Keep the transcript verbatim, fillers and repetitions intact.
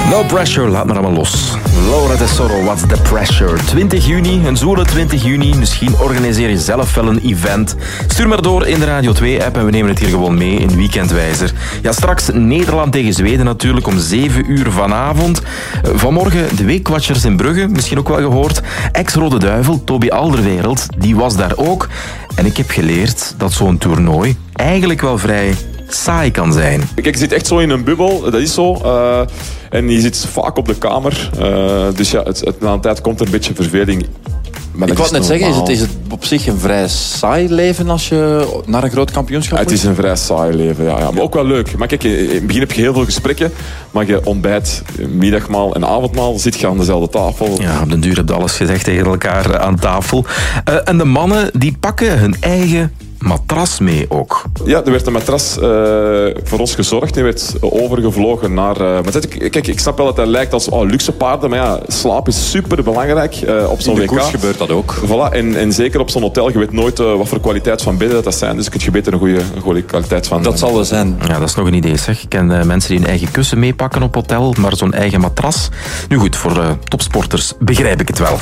No pressure, laat maar allemaal los. Laura Tesoro, what's the pressure? twintig juni, een zwoele twintig juni. Misschien organiseer je zelf wel een event. Stuur maar door in de Radio twee-app en we nemen het hier gewoon mee in Weekendwijzer. Ja, straks Nederland tegen Zweden natuurlijk om zeven uur vanavond. Vanmorgen de Weekwatchers in Brugge, misschien ook wel gehoord. Ex-Rode Duivel, Toby Alderweireld, die was daar ook. En ik heb geleerd dat zo'n toernooi eigenlijk wel vrij saai kan zijn. Kijk, je zit echt zo in een bubbel, dat is zo. Uh, en je zit vaak op de kamer. Uh, dus ja, het, het, na een tijd komt er een beetje verveling. Maar ik wou net zeggen, is het, is het op zich een vrij saai leven als je naar een groot kampioenschap moet? Het is een vrij saai leven, ja, ja. Maar ook wel leuk. Maar kijk, in het begin heb je heel veel gesprekken. Maar je ontbijt, middagmaal en avondmaal zit je aan dezelfde tafel. Ja, op den duur heb je alles gezegd tegen elkaar aan tafel. Uh, en de mannen die pakken hun eigen matras mee ook. Ja, er werd een matras uh, voor ons gezorgd. Die werd overgevlogen naar... Uh, maar dat, kijk, ik snap wel dat dat lijkt als oh, luxe paarden, maar ja, slaap is super belangrijk uh, op zo'n W K. In de W K. koers gebeurt dat ook. Voilà, en, en zeker op zo'n hotel, je weet nooit uh, wat voor kwaliteit van bedden dat, dat zijn. Dus kun je beter een goede, een goede kwaliteit van... Dat zal wel zijn. Ja, dat is nog een idee, zeg. Ik ken uh, mensen die hun eigen kussen meepakken op hotel, maar zo'n eigen matras. Nu goed, voor uh, topsporters begrijp ik het wel.